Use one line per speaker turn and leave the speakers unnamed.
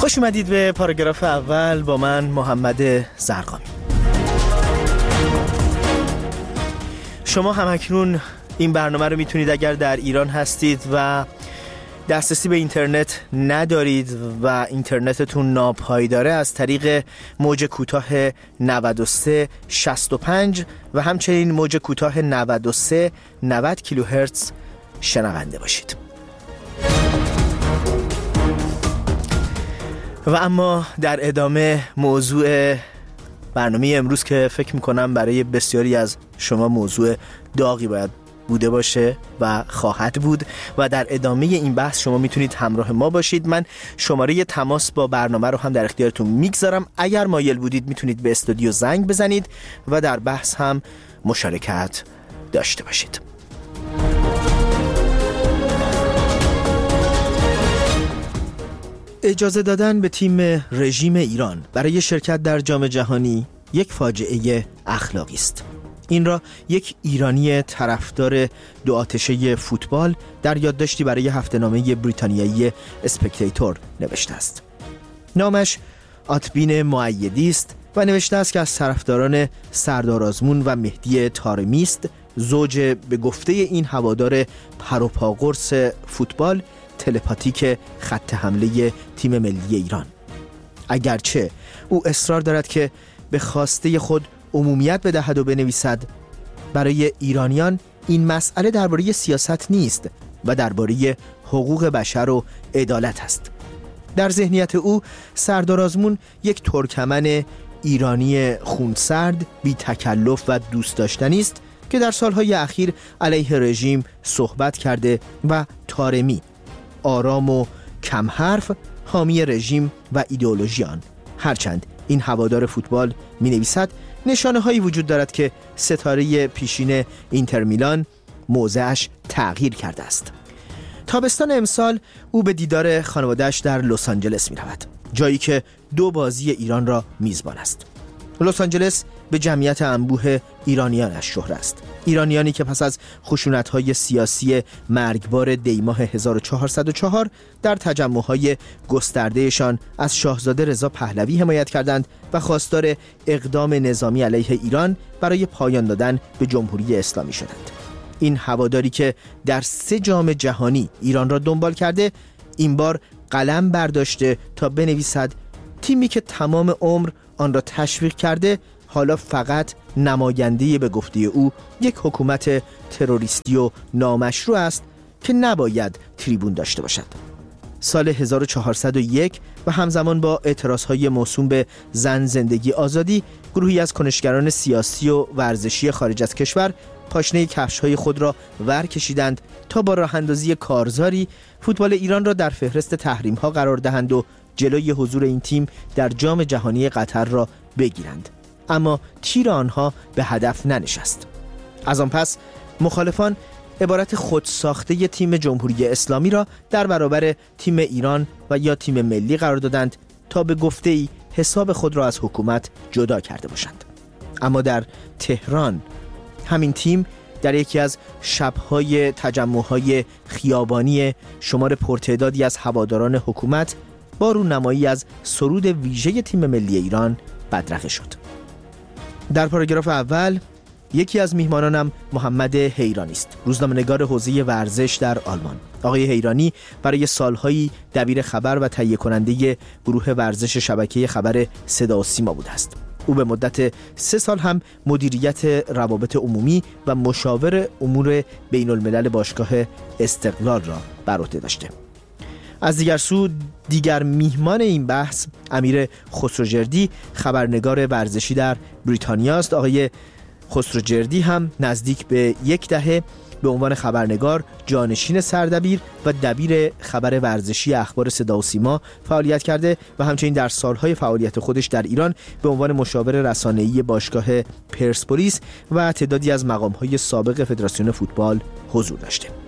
خوش اومدید به پاراگراف اول با من محمد زرقامی. شما همکنون این برنامه رو میتونید اگر در ایران هستید و دسترسی به اینترنت ندارید و اینترنتتون ناپایداره از طریق موج کوتاه 9365 و همچنین موج کوتاه 9390 کیلوهرتز شنونده باشید. و اما در ادامه موضوع برنامه امروز که فکر میکنم برای بسیاری از شما موضوع داغی باید بوده باشه و خواهد بود و در ادامه این بحث شما میتونید همراه ما باشید. من شماره تماس با برنامه رو هم در اختیارتون میگذارم. اگر مایل بودید میتونید به استودیو زنگ بزنید و در بحث هم مشارکت داشته باشید. اجازه دادن به تیم رژیم ایران برای شرکت در جام جهانی یک فاجعه اخلاقی است. این را یک ایرانی طرفدار دو آتشه فوتبال در یادداشتی برای هفته‌نامه بریتانیایی اسپکتیتور نوشته است. نامش آتبین مؤیدی است و نوشته است که از طرفداران سردار آزمون و مهدی طارمی است. زوج به گفته این هوادار پروپاگورس فوتبال تلپاتیک خط حمله تیم ملی ایران. اگرچه او اصرار دارد که به خواسته خود عمومیت بدهد و بنویسد، برای ایرانیان این مسئله درباره سیاست نیست و درباره حقوق بشر و عدالت است. در ذهنیت او سردار آزمون یک ترکمن ایرانی خونسرد، بی تکلف و دوست داشتنی است که در سالهای اخیر علیه رژیم صحبت کرده و طارمی آرام و کم حرف، حامی رژیم و ایدئولوژی آن. هرچند این هوادار فوتبال می نویسد نشانه هایی وجود دارد که ستاره پیشین اینتر میلان موضعش تغییر کرده است. تابستان امسال او به دیدار خانواده‌اش در لس آنجلس می رود، جایی که 2 بازی ایران را میزبان است. لس آنجلس به جمعیت انبوه ایرانیانش شهره است. ایرانیانی که پس از خشونت‌های سیاسی مرگبار دیماه 1404 در تجمع‌های گستردهشان از شاهزاده رضا پهلوی حمایت کردند و خواستار اقدام نظامی علیه ایران برای پایان دادن به جمهوری اسلامی شدند. این هواداری که در 3 جام جهانی ایران را دنبال کرده، این بار قلم برداشته تا بنویسد تیمی که تمام عمر آن را تشویق کرده حالا فقط نماینده به گفته او یک حکومت تروریستی و نامشروع است که نباید تریبون داشته باشد. سال 1401 و همزمان با اعتراضهای موسوم به زن، زندگی، آزادی، گروهی از کنشگران سیاسی و ورزشی خارج از کشور پاشنه کفش‌های خود را ور کشیدند تا با راه اندازی کارزاری فوتبال ایران را در فهرست تحریم‌ها قرار دهند و جلوی حضور این تیم در جام جهانی قطر را بگیرند. اما تیر آنها به هدف ننشست. از آن پس مخالفان عبارت خودساخته تیم جمهوری اسلامی را در برابر تیم ایران و یا تیم ملی قرار دادند تا به گفته‌ای حساب خود را از حکومت جدا کرده باشند. اما در تهران همین تیم در یکی از شب‌های تجمع‌های خیابانی شمار پرتعدادی از هواداران حکومت با رونمایی از سرود ویژه تیم ملی ایران بدرقه شد. در پاراگراف اول یکی از میهمانانم محمد حیرانی است، روزنامه‌نگار حوزه ورزش در آلمان. آقای حیرانی برای سالهایی دبیر خبر و تهیه کننده گروه ورزش شبکه خبر صدا و سیما بوده است. او به مدت 3 سال هم مدیریت روابط عمومی و مشاور امور بین الملل باشگاه استقلال را بر عهده داشته. از دیگر سو دیگر میهمان این بحث امیر خسروجردی، خبرنگار ورزشی در بریتانیا است. آقای خسروجردی هم نزدیک به 1 دهه به عنوان خبرنگار، جانشین سردبیر و دبیر خبر ورزشی اخبار صدا و سیما فعالیت کرده و همچنین در سالهای فعالیت خودش در ایران به عنوان مشاور رسانه‌ای باشگاه پرسپولیس و تعدادی از مقام‌های سابق فدراسیون فوتبال حضور داشته.